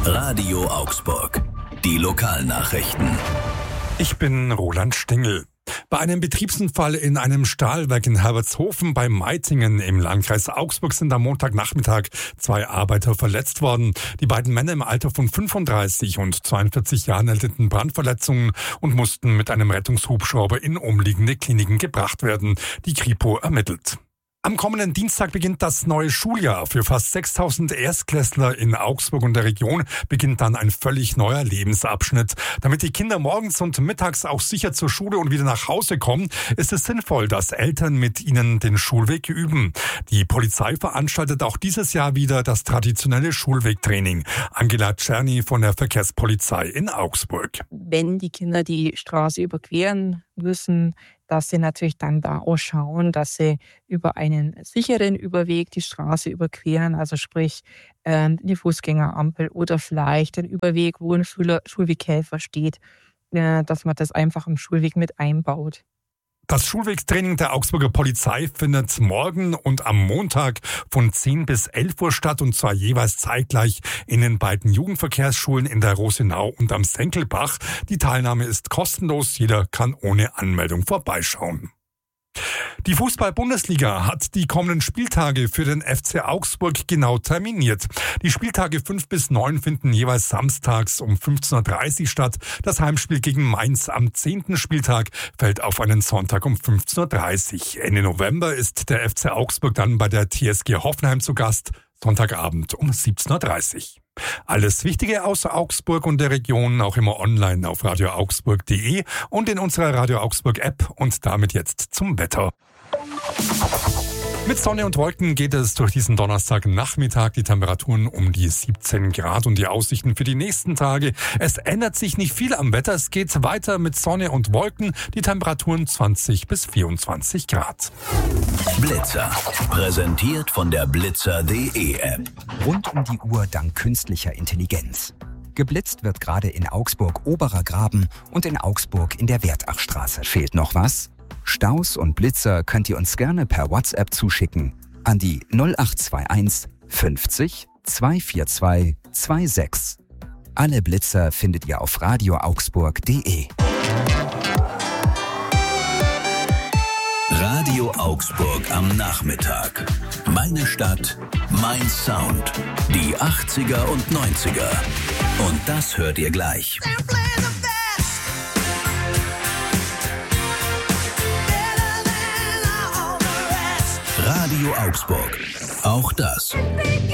Radio Augsburg. Die Lokalnachrichten. Ich bin Roland Stengel. Bei einem Betriebsunfall in einem Stahlwerk in Herbertshofen bei Meitingen im Landkreis Augsburg sind am Montagnachmittag 2 Arbeiter verletzt worden. Die beiden Männer im Alter von 35 und 42 Jahren erlitten Brandverletzungen und mussten mit einem Rettungshubschrauber in umliegende Kliniken gebracht werden. Die Kripo ermittelt. Am kommenden Dienstag beginnt das neue Schuljahr. Für fast 6.000 Erstklässler in Augsburg und der Region beginnt dann ein völlig neuer Lebensabschnitt. Damit die Kinder morgens und mittags auch sicher zur Schule und wieder nach Hause kommen, ist es sinnvoll, dass Eltern mit ihnen den Schulweg üben. Die Polizei veranstaltet auch dieses Jahr wieder das traditionelle Schulwegtraining. Angela Czerny von der Verkehrspolizei in Augsburg. Wenn die Kinder die Straße überqueren müssen, dass sie natürlich dann da auch schauen, dass sie über einen sicheren Überweg die Straße überqueren, also sprich eine Fußgängerampel oder vielleicht einen Überweg, wo ein Schulweghelfer steht, dass man das einfach im Schulweg mit einbaut. Das Schulwegtraining der Augsburger Polizei findet morgen und am Montag von 10 bis 11 Uhr statt und zwar jeweils zeitgleich in den beiden Jugendverkehrsschulen in der Rosenau und am Senkelbach. Die Teilnahme ist kostenlos, jeder kann ohne Anmeldung vorbeischauen. Die Fußball-Bundesliga hat die kommenden Spieltage für den FC Augsburg genau terminiert. Die Spieltage 5 bis 9 finden jeweils samstags um 15.30 Uhr statt. Das Heimspiel gegen Mainz am 10. Spieltag fällt auf einen Sonntag um 15.30 Uhr. Ende November ist der FC Augsburg dann bei der TSG Hoffenheim zu Gast, Sonntagabend um 17.30 Uhr. Alles Wichtige aus Augsburg und der Region auch immer online auf radioaugsburg.de und in unserer Radio Augsburg App und damit jetzt zum Wetter. Mit Sonne und Wolken geht es durch diesen Donnerstagnachmittag, die Temperaturen um die 17 Grad und die Aussichten für die nächsten Tage. Es ändert sich nicht viel am Wetter, es geht weiter mit Sonne und Wolken, die Temperaturen 20 bis 24 Grad. Blitzer, präsentiert von der blitzer.de App. Rund um die Uhr dank künstlicher Intelligenz. Geblitzt wird gerade in Augsburg Oberer Graben und in Augsburg in der Wertachstraße. Fehlt noch was? Staus und Blitzer könnt ihr uns gerne per WhatsApp zuschicken an die 0821 50 242 26. Alle Blitzer findet ihr auf radioaugsburg.de. Radio Augsburg am Nachmittag. Meine Stadt, mein Sound. Die 80er und 90er. Und das hört ihr gleich. Radio Augsburg. Auch das